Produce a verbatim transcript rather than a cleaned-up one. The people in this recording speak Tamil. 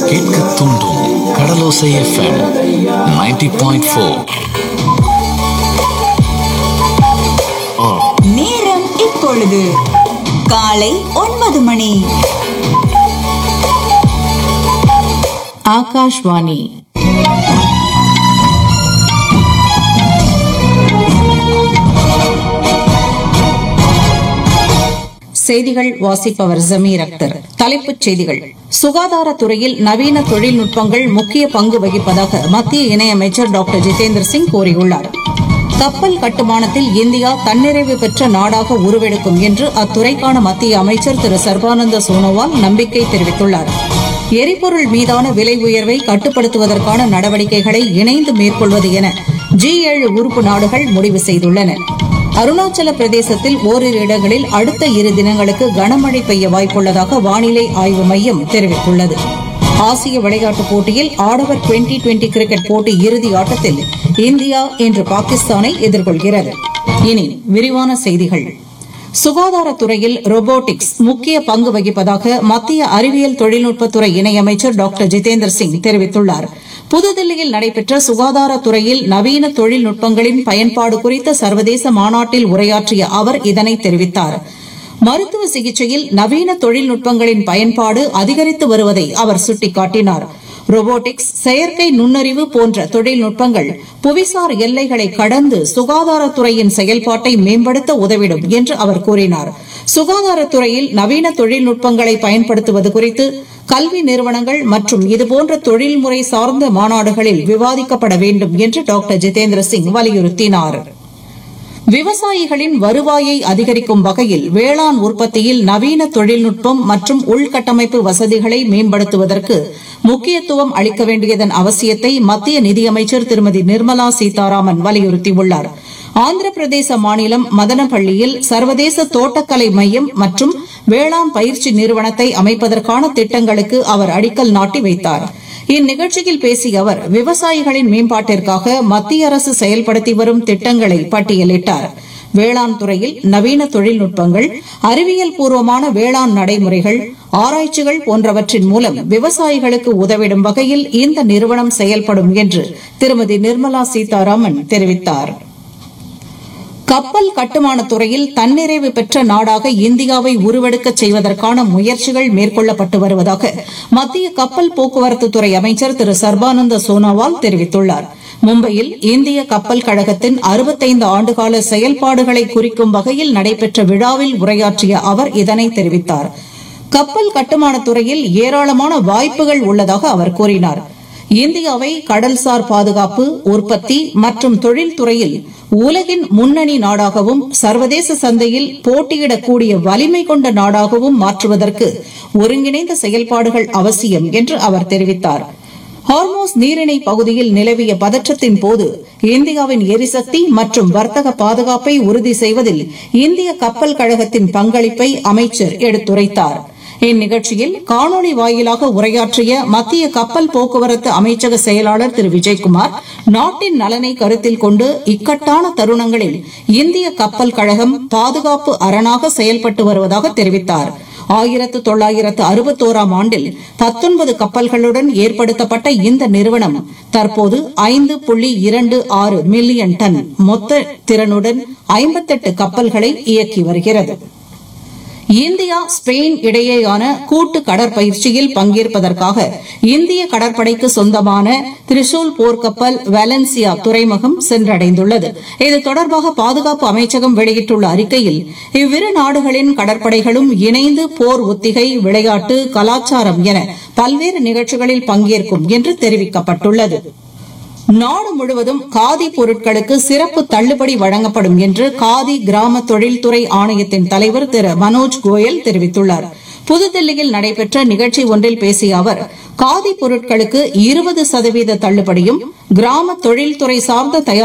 கேட்க தூண்டும் கடலோசை எஃப்எம் நைன்டி பாயிண்ட் ஃபோர். நேரம் இப்பொழுது காலை ஒன்பது மணி. ஆகாஷ்வாணி. செய்திகள் வாசிப்பவர் ஜமீர் அக்தர். தலைப்புச் செய்திகள். சுகாதாரத்துறையில் நவீன தொழில்நுட்பங்கள் முக்கிய பங்கு வகிப்பதாக மத்திய இணையமைச்சர் டாக்டர் ஜிதேந்திர சிங் கூறியுள்ளார். கப்பல் கட்டுமானத்தில் இந்தியா தன்னிறைவு பெற்ற நாடாக உருவெடுக்கும் என்று அத்துறைக்கான மத்திய அமைச்சர் திரு சர்பானந்த சோனோவால் நம்பிக்கை தெரிவித்துள்ளார். எரிபொருள் மீதான விலை உயர்வை கட்டுப்படுத்துவதற்கான நடவடிக்கைகளை இணைந்து மேற்கொள்வது என ஜி ஏழு உறுப்பு நாடுகள் முடிவு செய்துள்ளன. அருணாச்சல பிரதேசத்தில் ஓரிரு இடங்களில் அடுத்த இரு தினங்களுக்கு கனமழை பெய்ய வாய்ப்புள்ளதாக வானிலை ஆய்வு மையம் தெரிவித்துள்ளது. ஆசிய விளையாட்டுப் போட்டியில் ஆடவர் டுவெண்டி டுவெண்டி கிரிக்கெட் போட்டி இறுதி ஆட்டத்தில் இந்தியா இன்று பாகிஸ்தானை எதிர்கொள்கிறது. இனி விரிவான செய்திகள். சுகாதாரத்துறையில் ரோபோட்டிக்ஸ் முக்கிய பங்கு வகிப்பதாக மத்திய அறிவியல் தொழில்நுட்பத்துறை இணையமைச்சர் டாக்டர் ஜிதேந்திர சிங் தெரிவித்துள்ளார். புதுதில்லியில் நடைபெற்ற சுகாதாரத்துறையில் நவீன தொழில்நுட்பங்களின் பயன்பாடு குறித்த சர்வதேச மாநாட்டில் உரையாற்றிய அவர் இதனை தெரிவித்தார். மருத்துவ சிகிச்சையில் நவீன தொழில்நுட்பங்களின் பயன்பாடு அதிகரித்து வருவதை அவர் சுட்டிக்காட்டினார். ரோபோட்டிக்ஸ், செயற்கை நுண்ணறிவு போன்ற தொழில்நுட்பங்கள் புவிசார் எல்லைகளை கடந்து சுகாதாரத்துறையின் செயல்பாட்டை மேம்படுத்த உதவிடும் என்று அவர் கூறினார். சுகாதாரத்துறையில் நவீன தொழில்நுட்பங்களை பயன்படுத்துவது குறித்து கல்வி நிறுவனங்கள் மற்றும் இதுபோன்ற தொழில்முறை சார்ந்த மாநாடுகளில் விவாதிக்கப்பட வேண்டும் என்று டாக்டர் ஜிதேந்திர சிங் வலியுறுத்தினார். விவசாயிகளின் வருவாயை அதிகரிக்கும் வகையில் வேளாண் உற்பத்தியில் நவீன தொழில்நுட்பம் மற்றும் உள்கட்டமைப்பு வசதிகளை மேம்படுத்துவதற்கு முக்கியத்துவம் அளிக்க வேண்டியதன் அவசியத்தை மத்திய நிதியமைச்சர் திருமதி நிர்மலா சீதாராமன் வலியுறுத்தியுள்ளார். ஆந்திர பிரதேச மாநிலம் மதனப்பள்ளியில் சர்வதேச தோட்டக்கலை மையம் மற்றும் வேளாண் பயிற்சி நிறுவனத்தை அமைப்பதற்கான திட்டங்களுக்கு அவர் அடிக்கல் நாட்டி வைத்தார். இந்நிகழ்ச்சியில் பேசிய அவர் விவசாயிகளின் மேம்பாட்டிற்காக மத்திய அரசு செயல்படுத்தி வரும் திட்டங்களை பட்டியலிட்டார். வேளாண் துறையில் நவீன தொழில்நுட்பங்கள், அறிவியல் பூர்வமான வேளாண் நடைமுறைகள், ஆராய்ச்சிகள் போன்றவற்றின் மூலம் விவசாயிகளுக்கு உதவிடும் வகையில் இந்த நிறுவனம் செயல்படும் என்று திருமதி நிர்மலா சீதாராமன் தெரிவித்தார். கப்பல் கட்டுமானத் துறையில் தன்னிறைவு பெற்ற நாடாக இந்தியாவை உருவெடுக்கச் செய்வதற்கான முயற்சிகள் மேற்கொள்ளப்பட்டு வருவதாக மத்திய கப்பல் போக்குவரத்து துறை அமைச்சர் திரு சர்பானந்த சோனோவால் தெரிவித்துள்ளார். மும்பையில் இந்திய கப்பல் கழகத்தின் அறுபத்தைந்து ஆண்டுகால செயல்பாடுகளை குறிக்கும் வகையில் நடைபெற்ற விழாவில் உரையாற்றிய அவர் இதனை தெரிவித்தார். கப்பல் கட்டுமானத் துறையில் ஏராளமான வாய்ப்புகள் உள்ளதாக அவர் கூறினார். இந்தியாவை கடல்சார் பாதுகாப்பு, உற்பத்தி மற்றும் தொழில்துறையில் உலகின் முன்னணி நாடாகவும் சர்வதேச சந்தையில் போட்டியிடக்கூடிய வலிமை கொண்ட நாடாகவும் மாற்றுவதற்கு ஒருங்கிணைந்த செயல்பாடுகள் அவசியம் என்று அவர் தெரிவித்தார். ஹார்மோஸ் நீரிணை பகுதியில் நிலவிய பதற்றத்தின் போது இந்தியாவின் எரிசக்தி மற்றும் வர்த்தக பாதுகாப்பை உறுதி செய்வதில் இந்திய கப்பல் கழகத்தின் பங்களிப்பை அமைச்சர் எடுத்துரைத்தார். இந்நிகழ்ச்சியில் காணொலி வாயிலாக உரையாற்றிய மத்திய கப்பல் போக்குவரத்து அமைச்சக செயலாளர் திரு விஜயகுமார், நாட்டின் நலனை கருத்தில் கொண்டு இக்கட்டான தருணங்களில் இந்திய கப்பல் கழகம் பாதுகாப்பு அரணாக செயல்பட்டு வருவதாக தெரிவித்தார். ஆயிரத்து தொள்ளாயிரத்து அறுபத்தோராம் ஆண்டில் பத்தொன்பது கப்பல்களுடன் ஏற்படுத்தப்பட்ட இந்த நிறுவனம் தற்போது ஐந்து புள்ளி இரண்டு ஆறு மில்லியன் டன் மொத்த திறனுடன் ஐம்பத்தெட்டு கப்பல்களை இயக்கி வருகிறது. இந்தியா ஸ்பெயின் இடையேயான கூட்டு கடற்பயிற்சியில் பங்கேற்பதற்காக இந்திய கடற்படைக்கு சொந்தமான திரிசூல் போர்க்கப்பல் வேலன்சியா துறைமுகம் சென்றடைந்துள்ளது. இது தொடர்பாக பாதுகாப்பு அமைச்சகம் வெளியிட்டுள்ள அறிக்கையில் இவ்விரு நாடுகளின் கடற்படைகளும் இணைந்து போர் ஒத்திகை, விளையாட்டு, கலாச்சாரம் என பல்வேறு நிகழ்ச்சிகளில் பங்கேற்கும் என்று தெரிவிக்கப்பட்டுள்ளது. நாடு முழுவதும் காதி பொருட்களுக்கு சிறப்பு தள்ளுபடி வழங்கப்படும் என்று காதி கிராம தொழில்துறை ஆணையத்தின் தலைவர் திரு மனோஜ் கோயல் தெரிவித்துள்ளார். புதுதில்லியில் நடைபெற்ற நிகழ்ச்சி ஒன்றில் பேசிய அவர், காதி பொருட்களுக்கு இருபது சதவீத தள்ளுபடியும் கிராம தொழில்துறை சார்ந்த தயார்